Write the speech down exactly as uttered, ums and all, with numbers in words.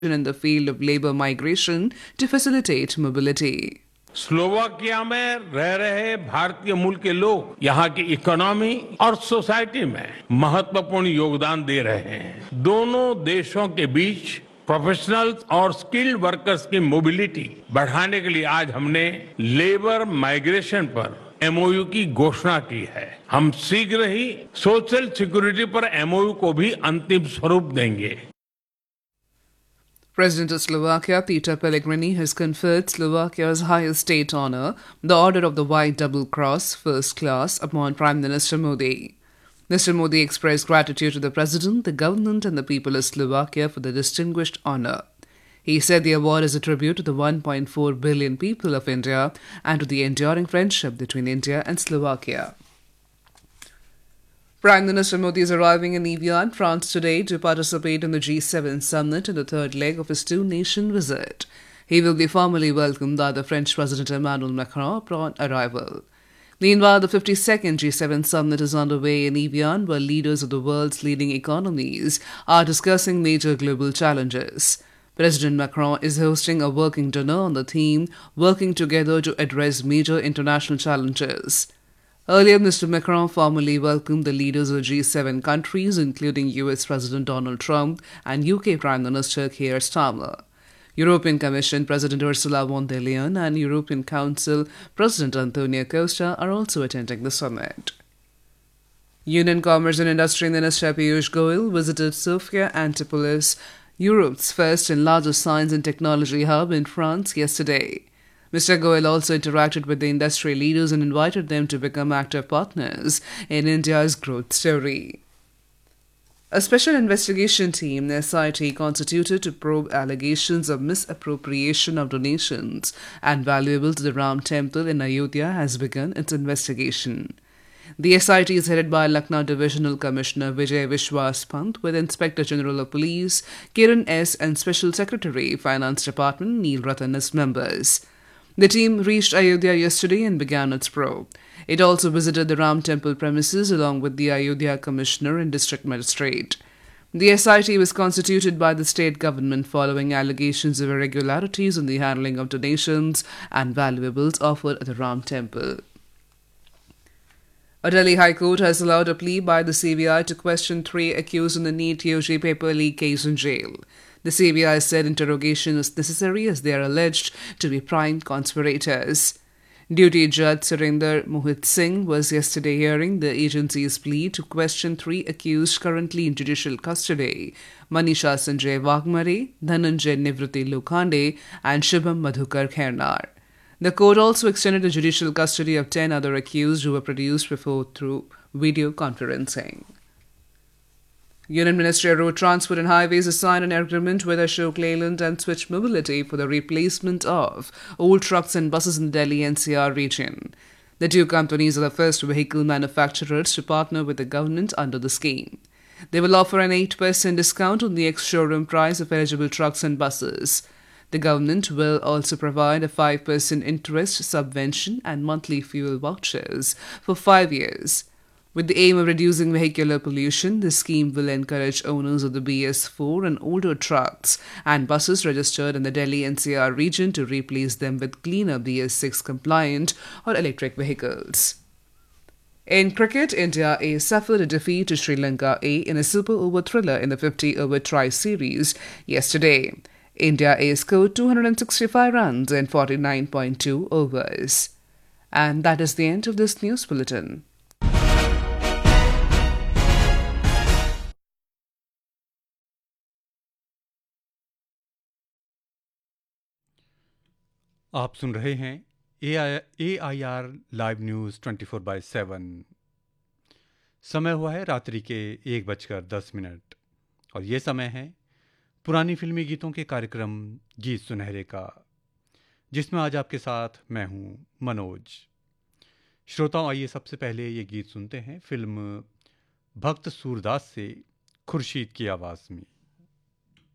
in the field of labor migration to facilitate mobility. Slovakia में रह रहे भारतीय मूल के लोग यहाँ की इकोनॉमी और सोसाइटी में महत्वपूर्ण योगदान दे रहे हैं। दोनों देशों के बीच प्रोफेशनल्स और स्किल्ड वर्कर्स की मोबिलिटी बढ़ाने के लिए आज हमने लेबर माइग्रेशन पर एमओयू की घोषणा की है। हम शीघ्र ही सोशल सिक्योरिटी पर एमओयू को भी अंतिम स्वरूप देंगे। President of Slovakia, Peter Pellegrini, has conferred Slovakia's highest state honour, the Order of the White Double Cross, First Class, upon Prime Minister Modi. Mister Modi expressed gratitude to the President, the government and the people of Slovakia for the distinguished honour. He said the award is a tribute to the one point four billion people of India and to the enduring friendship between India and Slovakia. Prime Minister Modi is arriving in Evian, France today to participate in the G seven summit in the third leg of his two-nation visit. He will be formally welcomed by the French President Emmanuel Macron upon arrival. Meanwhile, the fifty-second G seven summit is underway in Evian, where leaders of the world's leading economies are discussing major global challenges. President Macron is hosting a working dinner on the theme Working Together to Address Major International Challenges. Earlier, Mister Macron formally welcomed the leaders of the G seven countries, including U S President Donald Trump and U K Prime Minister Keir Starmer. European Commission President Ursula von der Leyen and European Council President Antonio Costa are also attending the summit. Union Commerce and Industry Minister Piyush Goyal visited Sofia Antipolis, Europe's first and largest science and technology hub in France, yesterday. Mister Goyal also interacted with the industry leaders and invited them to become active partners in India's growth story. A special investigation team, the S I T, constituted to probe allegations of misappropriation of donations and valuables to the Ram Temple in Ayodhya has begun its investigation. The S I T is headed by Lucknow Divisional Commissioner Vijay Vishwas Pant, with Inspector General of Police Kiran S. and Special Secretary, Finance Department Neil Ratan as members. The team reached Ayodhya yesterday and began its probe. It also visited the Ram Temple premises along with the Ayodhya Commissioner and District Magistrate. The S I T was constituted by the state government following allegations of irregularities in the handling of donations and valuables offered at the Ram Temple. A Delhi High Court has allowed a plea by the C B I to question three accused in the NEET U G paper leak case in jail. The C B I said interrogation is necessary as they are alleged to be prime conspirators. Duty Judge Surinder Mohit Singh was yesterday hearing the agency's plea to question three accused currently in judicial custody: Manisha Sanjay Wagmare, Dhananjay Nivruti Lokhande, and Shubham Madhukar Khernar. The court also extended the judicial custody of ten other accused who were produced before through video conferencing. Union Ministry of Road Transport and Highways has signed an agreement with Ashok Leyland and Switch Mobility for the replacement of old trucks and buses in the Delhi N C R region. The two companies are the first vehicle manufacturers to partner with the government under the scheme. They will offer an eight percent discount on the ex-showroom price of eligible trucks and buses. The government will also provide a five percent interest subvention and monthly fuel vouchers for five years. With the aim of reducing vehicular pollution, the scheme will encourage owners of the B S four and older trucks and buses registered in the Delhi N C R region to replace them with cleaner B S six compliant or electric vehicles. In cricket, India A suffered a defeat to Sri Lanka A in a super over thriller in the fifty over tri-series yesterday. India A scored two hundred sixty-five runs in forty-nine point two overs. And that is the end of this news bulletin. आप सुन रहे हैं ए I R live news twenty four by seven. समय हुआ है रात्रि के एक बजकर दस मिनट और ये समय है पुरानी फिल्मी गीतों के कार्यक्रम गीत सुनहरे का, जिसमें आज आपके साथ मैं हूं मनोज। श्रोताओं, आइए सबसे पहले ये गीत सुनते हैं फिल्म भक्त सूरदास से खुर्शीद की आवाज़ में।